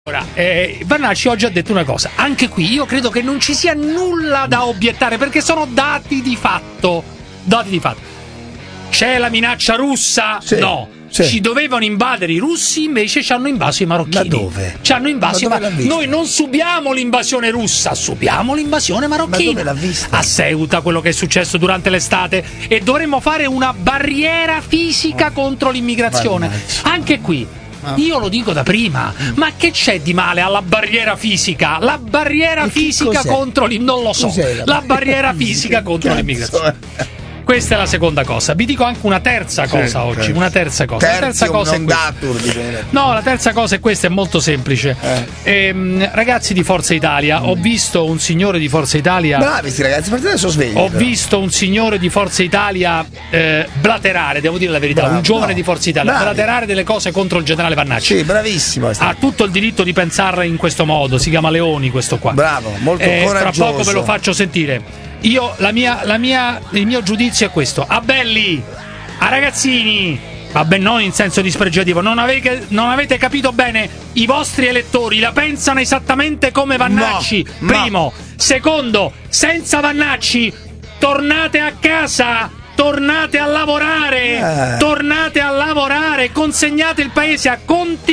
Ora, Vannacci oggi ha detto una cosa. Anche qui io credo che non ci sia nulla da obiettare, perché sono dati di fatto. Dati di fatto. C'è la minaccia russa? Sì, no. sì. Ci dovevano invadere i russi, invece ci hanno invaso i marocchini. Ma dove? Ci hanno invaso Ma dove l'ha vista? Noi non subiamo l'invasione russa, subiamo l'invasione marocchina. Ma dove l'ha vista? A Ceuta, quello che è successo durante l'estate. E dovremmo fare una barriera fisica contro l'immigrazione. Mannaggia. Anche qui. Io lo dico da prima, ma che c'è di male alla barriera fisica? La barriera fisica cos'è? contro non lo so. Cos'è La barriera fisica contro l'immigrazione. Questa è la seconda cosa. Vi dico anche una terza cosa oggi. Una terza cosa. La terza cosa è questa. No, la terza cosa è questa, è molto semplice. Ragazzi di Forza Italia, ho visto un signore di Forza Italia. Bravi sti ragazzi, partite adesso svegli. Ho visto un signore di Forza Italia blaterare, devo dire la verità, Bravo, un giovane no. di Forza Italia, Bravi. blaterare delle cose contro il generale Vannacci. Sì, bravissimo. Ha tutto il diritto di pensarla in questo modo, si chiama Leoni questo qua. Bravo, molto Tra coraggioso. poco ve lo faccio sentire. Io, il mio giudizio è questo: a belli, a ragazzini, vabbè, non in senso dispregiativo, non avete capito bene, i vostri elettori la pensano esattamente come Vannacci. No. Primo, secondo, senza Vannacci tornate a casa. Tornate a lavorare, consegnate il paese a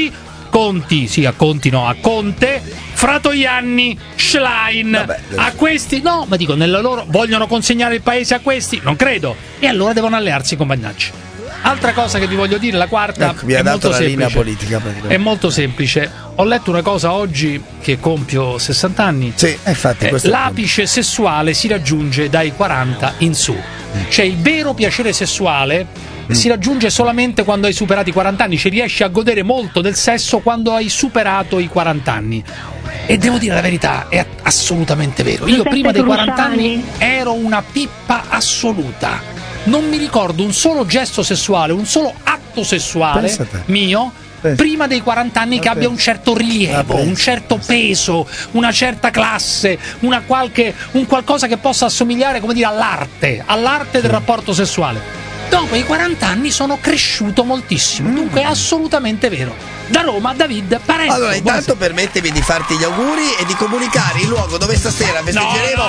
Conte, Fratoianni, Schlein. Vabbè, a questi no, ma dico, nella loro vogliono consegnare il paese a questi? Non credo. E allora devono allearsi con Vannacci. Altra cosa che vi voglio dire, la quarta, ecco, mi ha è dato molto la semplice. linea politica praticamente. È molto semplice. Ho letto una cosa oggi che compio 60 anni. Sì, infatti questo è il l'apice sessuale si raggiunge dai 40 in su. Cioè il vero piacere sessuale si raggiunge solamente quando hai superato i 40 anni, ci riesci a godere molto del sesso quando hai superato i 40 anni. E devo dire la verità, è assolutamente vero. Io prima dei 40 anni ero una pippa assoluta. Non mi ricordo un solo gesto sessuale, un solo atto sessuale mio prima dei 40 anni che abbia un certo rilievo, un certo peso, una certa classe, un qualcosa che possa assomigliare, come dire, all'arte del rapporto sessuale. Dopo i 40 anni sono cresciuto moltissimo, dunque è assolutamente vero. Da Roma, David Parenzo. Allora, intanto permettimi di farti gli auguri e di comunicare il luogo dove stasera festeggeremo.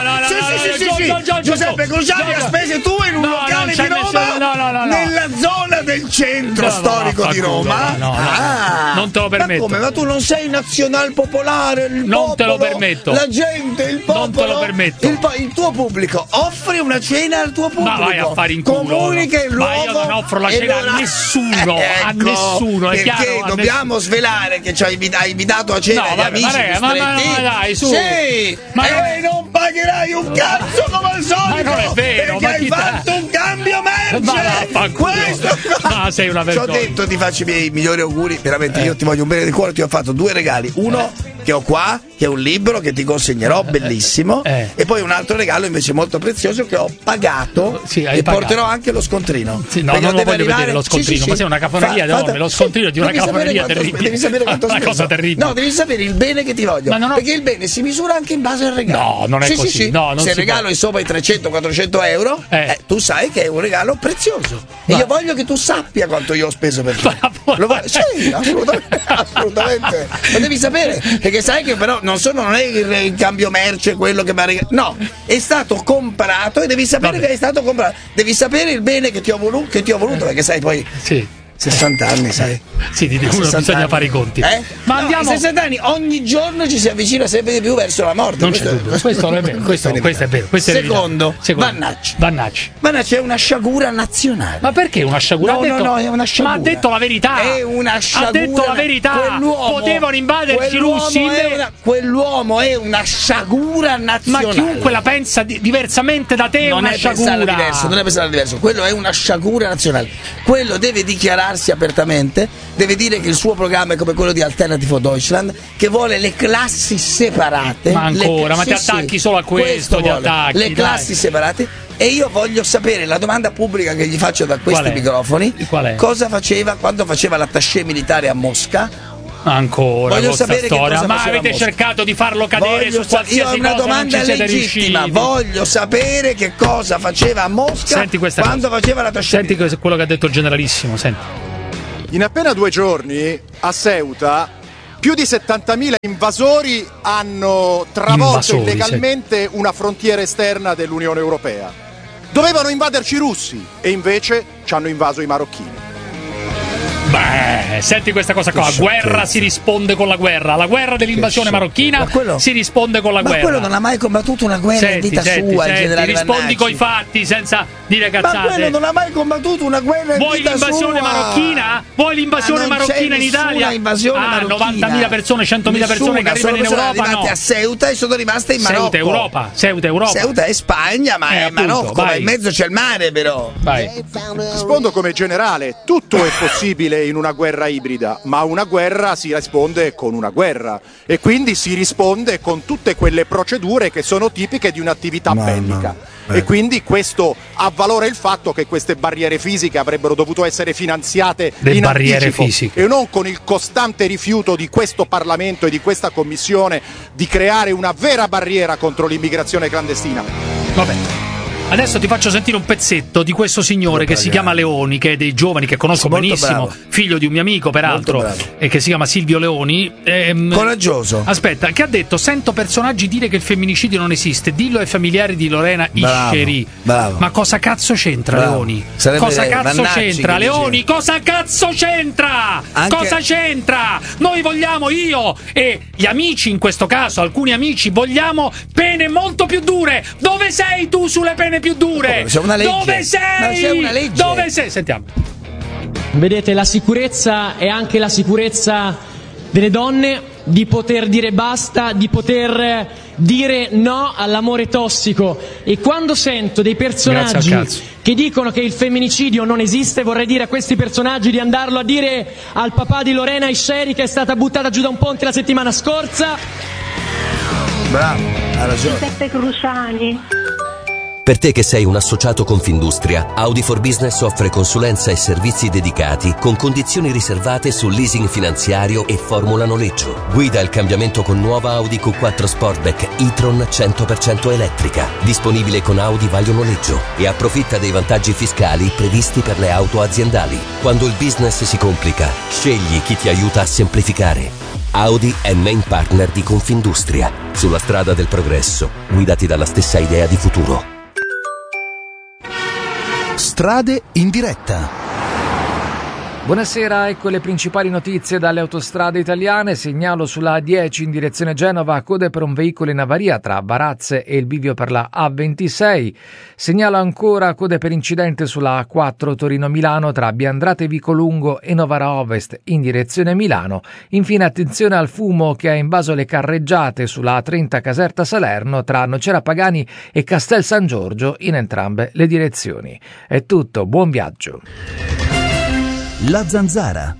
Sì, Giuseppe Cruciani ha spese tu in un locale di Roma, nella zona del centro storico di Roma. Non te lo permetto. Ma come? Ma tu non sei nazional popolare? Il non popolo, te lo permetto. La gente, il popolo. Non te lo permetto. Il tuo pubblico. Offri una cena al tuo pubblico. Ma vai a fare in culo. Comunica il luogo. Ma io non offro la cena a nessuno. A nessuno. È chiaro? Perché dobbiamo svelare che ci hai invitato a cena gli amici ma dai, su. Sì, non pagherai un cazzo come al solito. Ma non è vero, perché hai fatto un cambio merce. Questo sei una vergogna. Ci ho detto, ti faccio i miei migliori auguri, veramente io ti voglio un bene di cuore, ti ho fatto 2 regali. Uno che ho qua, che è un libro che ti consegnerò, bellissimo, e poi un altro regalo invece molto prezioso che ho pagato e porterò anche lo scontrino. Sì, no, non lo voglio vedere lo scontrino, ma sei una cafoneria d'uomo, lo scontrino di una cafoneria terribile. Devi sapere quanto una cosa terribile. No, devi sapere il bene che ti voglio, perché il bene si misura anche in base al regalo. No, non è così. Sì. No, non se il regalo è sopra i 300-400 euro, tu sai che è un regalo prezioso. E io voglio che tu sappia quanto io ho speso per te. Sì, assolutamente. Lo devi sapere, perché sai che però non è il cambio merce quello che mi ha regalato. No, è stato comprato e devi sapere che è stato comprato. Devi sapere il bene che ti ho voluto, perché sai poi. Sì. 60 anni, sai? Sì, di uno bisogna fare i conti. Ma andiamo. 60 anni, ogni giorno ci si avvicina sempre di più verso la morte. Non c'è dubbio. Questo è vero. Questo è vero. Secondo, Vannacci è una sciagura nazionale. Ma perché una sciagura? No, è una sciagura. Ma ha detto la verità. È una sciagura. Ha detto la verità. Potevano invaderci i russi. Quell'uomo è una sciagura nazionale. Ma chiunque la pensa diversamente da te è una sciagura. Non è pensare diverso. Quello è una sciagura nazionale. Quello deve dichiararsi apertamente, deve dire che il suo programma è come quello di Alternative for Deutschland, che vuole le classi separate. Ma ancora, ma ti attacchi solo a questo ti attacchi, le classi separate. E io voglio sapere, la domanda pubblica che gli faccio da questi microfoni, cosa faceva quando faceva l'attaché militare a Mosca. Ancora voglio sapere storia. Che cosa ma avete cercato di farlo cadere su qualsiasi una cosa, domanda non ci siete legittima. riusciti. Voglio sapere che cosa faceva a Mosca quando faceva la tascetta. Senti quello che ha detto il generalissimo. Senti. In appena 2 giorni a Ceuta Più di 70.000 invasori hanno travolto illegalmente una frontiera esterna dell'Unione Europea. Dovevano invaderci i russi e invece ci hanno invaso i marocchini. Beh, senti questa cosa qua, guerra si risponde con la guerra, la guerra dell'invasione marocchina si risponde con la guerra. Ma quello non ha mai combattuto una guerra in vita sua, il generale rispondi Vannacci. Coi fatti senza dire cazzate. Ma quello non ha mai combattuto una guerra in vita sua. Vuoi l'invasione marocchina in Italia? Invasione marocchina. 90.000 persone, 100.000 persone che arrivano in Europa, arrivate a Ceuta e sono rimaste in Marocco. Ceuta Europa. Ceuta è Spagna, ma è Marocco, ma in mezzo c'è il mare però. Vai. Rispondo come generale, tutto è possibile in una guerra ibrida, ma una guerra si risponde con una guerra e quindi si risponde con tutte quelle procedure che sono tipiche di un'attività bellica. E quindi questo avvalora il fatto che queste barriere fisiche avrebbero dovuto essere finanziate in anticipo e non con il costante rifiuto di questo Parlamento e di questa Commissione di creare una vera barriera contro l'immigrazione clandestina. Vabbè. Adesso ti faccio sentire un pezzetto di questo signore che si chiama Leoni, che è dei giovani che conosco benissimo, figlio di un mio amico peraltro, e che si chiama Silvio Leoni. Coraggioso. Aspetta, che ha detto: sento personaggi dire che il femminicidio non esiste, dillo ai familiari di Lorena Isceri. Ma cosa cazzo c'entra Leoni? Cosa cazzo c'entra Leoni? Cosa cazzo c'entra? Cosa c'entra? Noi vogliamo, io e gli amici in questo caso, alcuni amici, vogliamo pene molto più dure. Dove sei tu sulle pene più dure? C'è una legge. Dove sei? Ma c'è una legge. Dove sei? Sentiamo. Vedete, la sicurezza è anche la sicurezza delle donne, di poter dire basta, di poter dire no all'amore tossico. E quando sento dei personaggi che dicono che il femminicidio non esiste, vorrei dire a questi personaggi di andarlo a dire al papà di Lorena Isceri, che è stata buttata giù da un ponte la settimana scorsa. Bravo, ha ragione. Giuseppe Cruciani. Per te che sei un associato Confindustria, Audi for Business offre consulenza e servizi dedicati con condizioni riservate sul leasing finanziario e formula noleggio. Guida il cambiamento con nuova Audi Q4 Sportback e-tron 100% elettrica, disponibile con Audi Vaglio Noleggio, e approfitta dei vantaggi fiscali previsti per le auto aziendali. Quando il business si complica, scegli chi ti aiuta a semplificare. Audi è main partner di Confindustria. Sulla strada del progresso, guidati dalla stessa idea di futuro. Strade in diretta. Buonasera, ecco le principali notizie dalle autostrade italiane. Segnalo sulla A10 in direzione Genova, code per un veicolo in avaria tra Varazze e il bivio per la A26. Segnalo ancora code per incidente sulla A4 Torino-Milano tra Biandrate Vicolungo e Novara Ovest in direzione Milano. Infine attenzione al fumo che ha invaso le carreggiate sulla A30 Caserta Salerno tra Nocera Pagani e Castel San Giorgio in entrambe le direzioni. È tutto, buon viaggio. La Zanzara.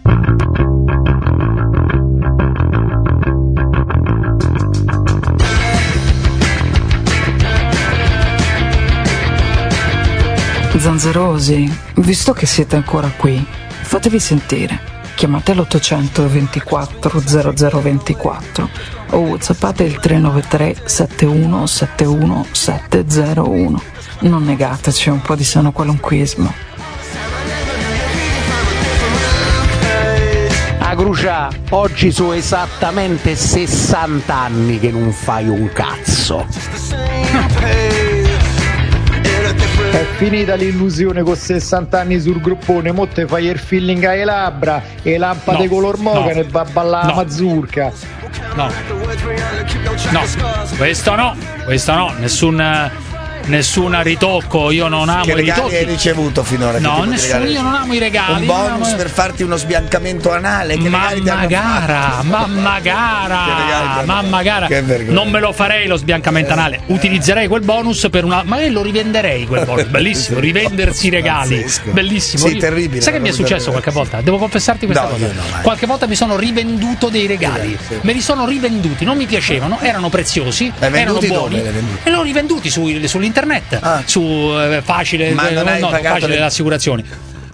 Zanzerosi, visto che siete ancora qui, fatevi sentire. Chiamate l'800 24 0024 o whatsappate il 393 71 71 701. Non negateci un po' di sano qualunquismo. Crucia, oggi sono esattamente 60 anni che non fai un cazzo. È finita l'illusione con 60 anni sul gruppone, mo te fai il feeling ai labbra e lampade color moca e va a ballare la mazurka. No, questo no, nessun ritocco, io non amo che i regali ritocchi. hai ricevuto finora? No, nessuno, io non amo i regali. Un bonus per farti uno sbiancamento anale? Che mamma gara, non me lo farei lo sbiancamento anale. Utilizzerei quel bonus per una, magari lo rivenderei quel bonus. Bellissimo, rivendersi i regali. Bellissimo. Sì, terribile. Sai che mi è successo qualche volta? Devo confessarti questa cosa. Qualche volta mi sono rivenduto dei regali. Me li sono rivenduti, non mi piacevano, erano preziosi, erano buoni. E li ho rivenduti sull'internet, su facile, ma non hai pagato facile le assicurazioni.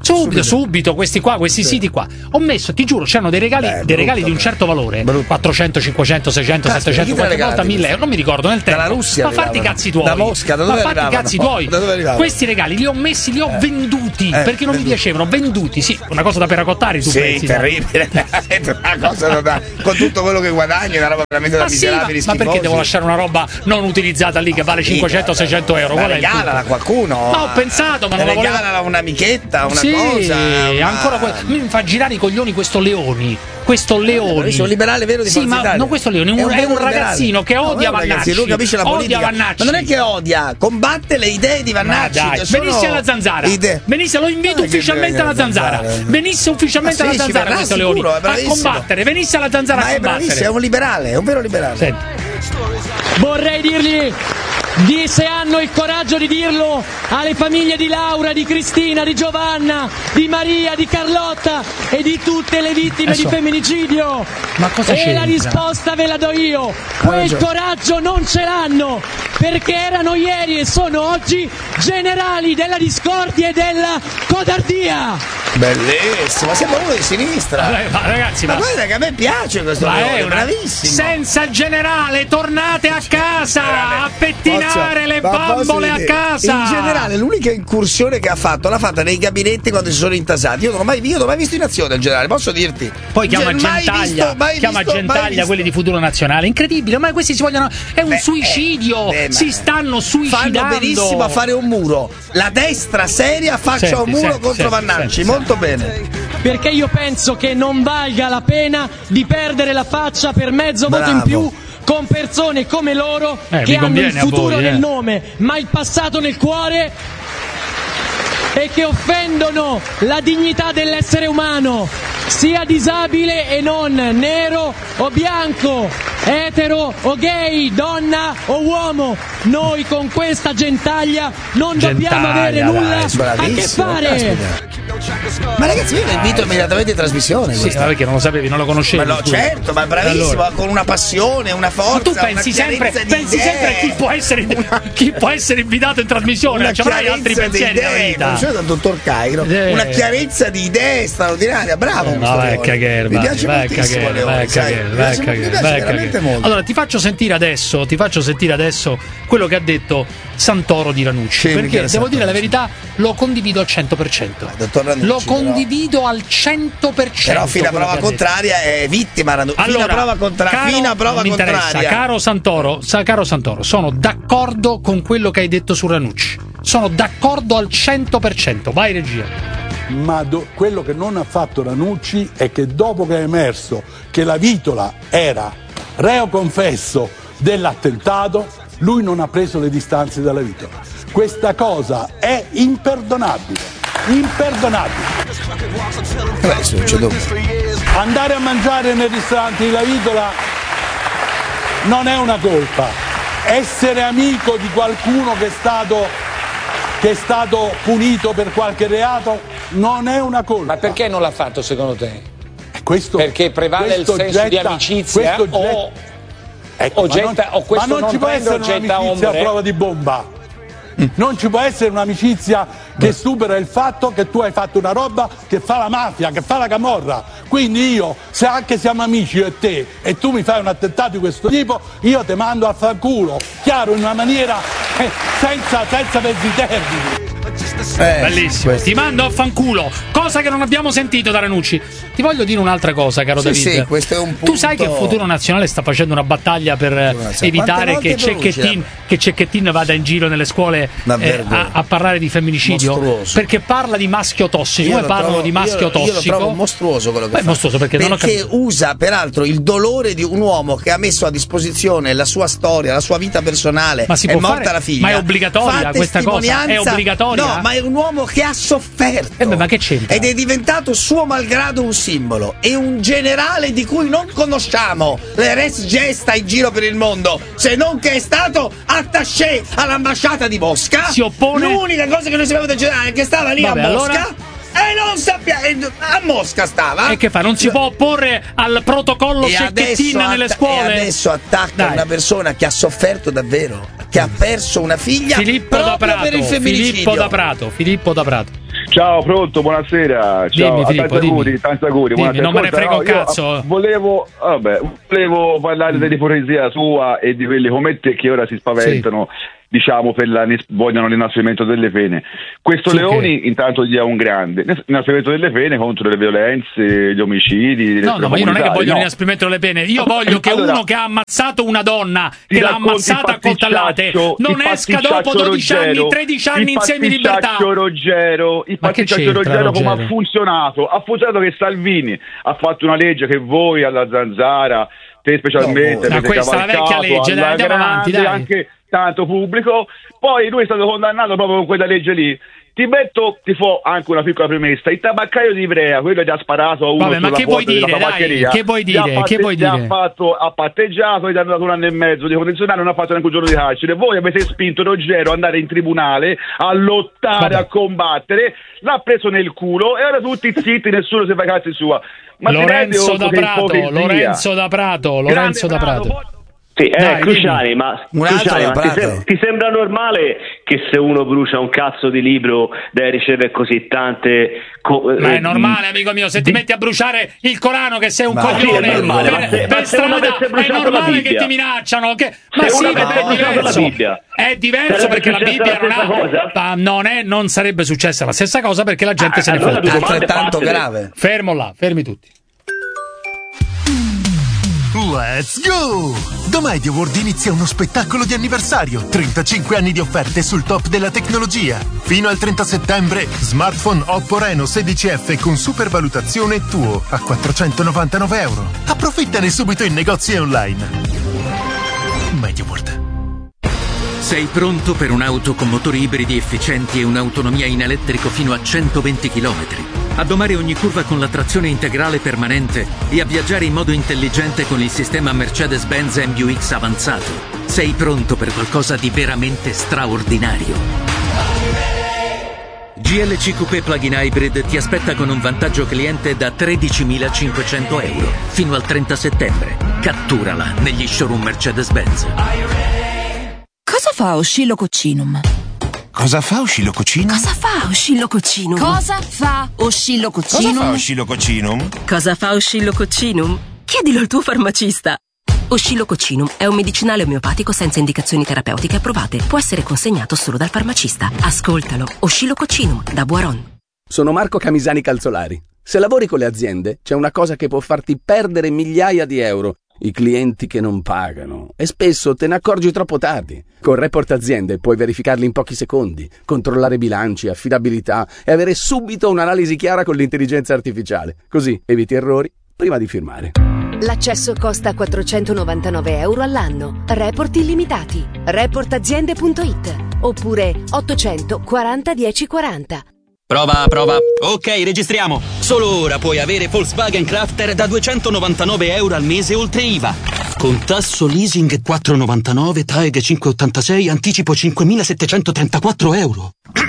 Subito, questi siti qua. Ho messo, ti giuro, c'erano dei regali di un certo valore. 400, 500, 600, 700, qualche volta 1000 euro, non mi ricordo nel tempo. Dalla Russia. Ma fatti i cazzi tuoi. Da Mosca, da dove arrivavano? Fatti i cazzi tuoi. Da dove arrivavano? Questi regali li ho messi, li ho venduti perché non mi piacevano. Venduti, sì, una cosa da peracottare tu pensi. Sì, terribile. Una cosa da con tutto quello che guadagni, una roba veramente da miserabili. Ma perché devo lasciare una roba non utilizzata lì che vale 500-600 euro? Regalala a qualcuno. Ma ho pensato, ma non la volevo. Regalala un'amichetta, una cosa. Ancora mi fa girare i coglioni questo Leoni. Questo Leoni. È un liberale vero di Forza Italia. Ma non questo Leoni, è un ragazzino che odia Vannacci. Lui capisce la politica. Ma non è che odia, combatte le idee di Vannacci. Venisse alla Zanzara. Venisse, lo invito ufficialmente alla Zanzara. Venisse ufficialmente alla Zanzara questo Leoni. A combattere, venisse alla Zanzara a combattere. Ma è bravissimo, è un liberale, è un vero liberale. Senti. Vorrei dirgli se hanno il coraggio di dirlo alle famiglie di Laura, di Cristina, di Giovanna, di Maria, di Carlotta e di tutte le vittime di femminicidio. Ma cosa c'è? E la risposta ve la do io. Quel coraggio non ce l'hanno perché erano ieri e sono oggi generali della discordia e della codardia. Bellissimo, sembra uno di sinistra. Ma ragazzi, ma guarda che a me piace questo Leone, bravissimo. Senza il generale tornate a casa a pettinare le bambole a casa. In generale l'unica incursione che ha fatto l'ha fatta nei gabinetti quando si sono intasati. Io non ho mai visto in azione il generale, posso dirti. Poi chiama Gentaglia quelli di Futuro Nazionale. Incredibile, ma questi si vogliono. È un suicidio. Si stanno suicidando. Fanno benissimo a fare un muro. La destra seria faccia un muro contro Vannacci. Molto bene. Perché io penso che non valga la pena di perdere la faccia per mezzo voto in più con persone come loro che hanno il futuro nel nome ma il passato nel cuore e che offendono la dignità dell'essere umano, sia disabile e non, nero o bianco, etero o gay, donna o uomo. Noi con questa Gentaglia non dobbiamo avere nulla a che fare. Ma ragazzi, io lo invito immediatamente in trasmissione. Sì, ma perché non lo sapevi, non lo conoscevi? Ma no, certo, ma bravissimo, allora. Con una passione, una forza. Ma tu pensi sempre a chi può essere invitato in trasmissione, ci avrai altri pensieri nella vita. Non c'è dal dottor Cairo, una chiarezza di idee straordinaria, bravo. No, vai a cagare, mi piace moltissimo Leone, mi piace veramente molto. Allora ti faccio sentire adesso quello che ha detto Santoro di Ranucci, perché devo dire la verità, lo condivido al 100%. Lo condivido al 100%. Però fino a prova contraria è vittima Ranucci. Allora, fino a prova contraria. Caro Santoro, sono d'accordo con quello che hai detto su Ranucci. Sono d'accordo al 100%. Vai regia. Ma quello che non ha fatto Ranucci è che dopo che è emerso che la Vitola era reo confesso dell'attentato, lui non ha preso le distanze dalla Vitola. Questa cosa è imperdonabile. Andare a mangiare nel ristorante di La Vitola non è una colpa. Essere amico di qualcuno che è stato punito per qualche reato non è una colpa. Ma perché non l'ha fatto secondo te? Perché prevale il senso di amicizia ma non ci può essere un'amicizia a prova di bomba. Non ci può essere un'amicizia che supera il fatto che tu hai fatto una roba che fa la mafia, che fa la camorra. Quindi io, se anche siamo amici io e te, e tu mi fai un attentato di questo tipo, io te mando a fanculo, chiaro, in una maniera senza mezzi termini. Bellissimo, ti mando a fanculo, cosa che non abbiamo sentito da Ranucci. Ti voglio dire un'altra cosa, caro David. Sì, questo è un punto. Tu sai che il Futuro Nazionale sta facendo una battaglia per evitare che Cecchettin vada in giro nelle scuole a parlare di femminicidio, mostruoso. Perché parla di maschio tossico. Come parlano di maschio tossico? Io lo trovo mostruoso quello che fa. Mostruoso perché usa peraltro il dolore di un uomo che ha messo a disposizione la sua storia, la sua vita personale. Ma si può fare? La figlia. Ma è obbligatoria questa cosa? È obbligatoria? No, ma è un uomo che ha sofferto. Ma che c'entra? Ed è diventato suo malgrado un simbolo. È un generale di cui non conosciamo le res gesta in giro per il mondo, se non che è stato attaché all'ambasciata di Mosca. Si oppone. L'unica cosa che noi sappiamo del generale è che stava lì a Mosca. Allora? E non sappiamo, a Mosca stava. E che fa? Non si può opporre al protocollo Cecchettin nelle scuole. E adesso attacca una persona che ha sofferto davvero, che ha perso una figlia Filippo proprio da Prato, per il femminicidio. Filippo da Prato. Ciao, pronto, buonasera. Ciao, dimmi, Filippo, tanti auguri. Dimmi, non me ne frega un cazzo. Volevo parlare dell'ipocrisia sua e di quelli come te che ora si spaventano, diciamo, vogliono l'inasprimento delle pene. Questo Leoni intanto gli è un grande l'inasprimento delle pene contro le violenze, gli omicidi. No, ma io non è che voglio l'inasprimento delle pene, io voglio che uno che ha ammazzato una donna, che l'ha ammazzata a coltellate, non esca dopo 12 anni, 13 anni in semi-libertà. Il pasticciaccio Roggero come ha funzionato? Ha funzionato che Salvini ha fatto una legge che voi alla Zanzara, te specialmente, avete questa è la vecchia legge, dai, andiamo avanti, dai. Anche tanto pubblico, poi lui è stato condannato proprio con quella legge lì. Ti fo anche una piccola premessa: il tabaccaio di Ivrea, quello che ha sparato a uno sulla porta della tabaccheria, ha patteggiato, gli hanno dato 1 anno e mezzo di condizionale, non ha fatto neanche un giorno di carcere. Voi avete spinto Roggero ad andare in tribunale a lottare, a combattere, l'ha preso nel culo e ora tutti zitti, nessuno si fa cazzi sua. Ma Lorenzo da Prato. Sì, Cruciani, ma ti sembra normale che se uno brucia un cazzo di libro deve ricevere così tante ma è normale, amico mio, se ti metti a bruciare il Corano che sei un coglione, è normale, è normale che ti minacciano, è diverso perché la Bibbia non sarebbe successa la stessa cosa perché la gente se ne fotte. Altrettanto grave. Fermi tutti. Let's go! Da Media World inizia uno spettacolo di anniversario. 35 anni di offerte sul top della tecnologia. Fino al 30 settembre, smartphone Oppo Reno 16F con supervalutazione tuo a €499. Approfittane subito in negozi e online. Media World. Sei pronto per un'auto con motori ibridi efficienti e un'autonomia in elettrico fino a 120 km? A domare ogni curva con la trazione integrale permanente e a viaggiare in modo intelligente con il sistema Mercedes-Benz MBUX avanzato. Sei pronto per qualcosa di veramente straordinario. GLC Coupé Plug-in Hybrid ti aspetta con un vantaggio cliente da €13.500 fino al 30 settembre. Catturala negli showroom Mercedes-Benz. Cosa fa Oscillococcinum? Cosa fa Oscillococcinum? Cosa fa Oscillococcinum? Cosa fa Oscillococcinum? Cosa fa Oscillococcinum? Cosa fa Oscillococcinum? Chiedilo al tuo farmacista. Oscillococcinum è un medicinale omeopatico senza indicazioni terapeutiche approvate. Può essere consegnato solo dal farmacista. Ascoltalo. Oscillococcinum da Boiron. Sono Marco Camisani Calzolari. Se lavori con le aziende, c'è una cosa che può farti perdere migliaia di euro. I clienti che non pagano. E spesso te ne accorgi troppo tardi. Con Report Aziende puoi verificarli in pochi secondi, controllare bilanci, affidabilità e avere subito un'analisi chiara con l'intelligenza artificiale. Così eviti errori prima di firmare. L'accesso costa €499 all'anno. Report illimitati. Reportaziende.it oppure 840 1040. Prova. Ok, registriamo. Solo ora puoi avere Volkswagen Crafter da €299 al mese oltre IVA. Con tasso leasing €499, TAEG 586, anticipo €5.734.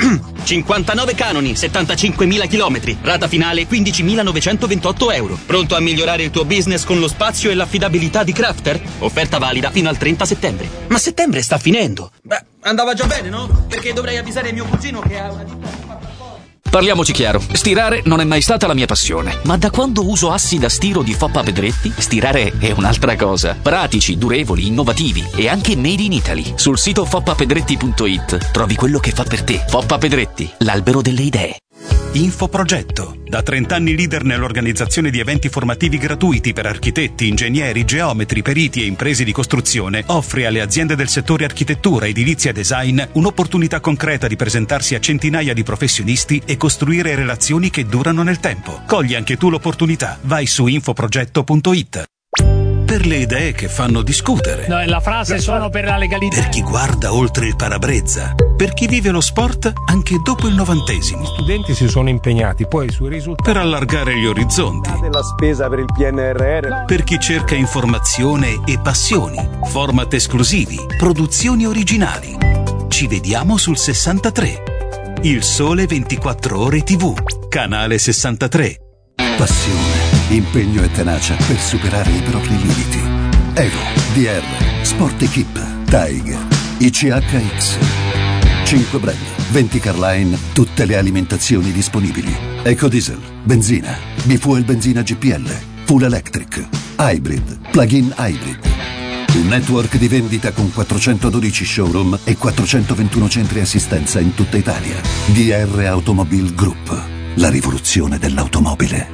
59 canoni, 75.000 chilometri, rata finale €15.928. Pronto a migliorare il tuo business con lo spazio e l'affidabilità di Crafter? Offerta valida fino al 30 settembre. Ma settembre sta finendo. Beh, andava già bene, no? Perché dovrei avvisare mio cugino che ha una ditta. Parliamoci chiaro, stirare non è mai stata la mia passione, ma da quando uso assi da stiro di Foppa Pedretti, stirare è un'altra cosa. Pratici, durevoli, innovativi e anche made in Italy. Sul sito foppapedretti.it trovi quello che fa per te. Foppa Pedretti, l'albero delle idee. Infoprogetto, da 30 anni leader nell'organizzazione di eventi formativi gratuiti per architetti, ingegneri, geometri, periti e imprese di costruzione, offre alle aziende del settore architettura, edilizia e design un'opportunità concreta di presentarsi a centinaia di professionisti e costruire relazioni che durano nel tempo. Cogli anche tu l'opportunità. Vai su infoprogetto.it. Per le idee che fanno discutere. No, la frase sono per la legalità. Per chi guarda oltre il parabrezza. Per chi vive lo sport anche dopo il 90°. Gli studenti si sono impegnati poi sui risultati. Per allargare gli orizzonti. Della spesa per il PNRR. Per chi cerca informazione e passioni. Format esclusivi. Produzioni originali. Ci vediamo sul 63. Il Sole 24 Ore TV. Canale 63. Passione, impegno e tenacia per superare i propri limiti. Evo, DR, Sport Equip, Tiger, ICHX. 5 brand, Vendicar Line, tutte le alimentazioni disponibili. Ecodiesel, benzina, bifuel benzina GPL, full electric, hybrid, plug-in hybrid. Un network di vendita con 412 showroom e 421 centri assistenza in tutta Italia. DR Automobile Group, la rivoluzione dell'automobile.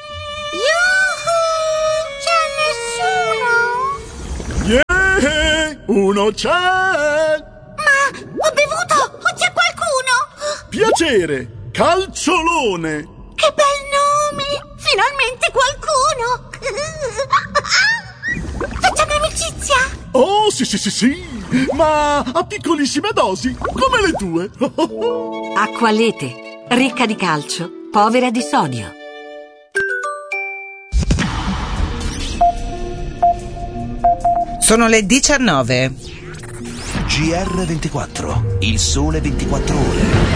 Uno c'è! Ma ho bevuto! O c'è qualcuno? Piacere! Calciolone! Che bel nome! Finalmente qualcuno! Facciamo amicizia? Oh, sì! Ma a piccolissime dosi, come le tue! Acqualete, ricca di calcio, povera di sodio. Sono le 19. GR24, il sole 24 ore.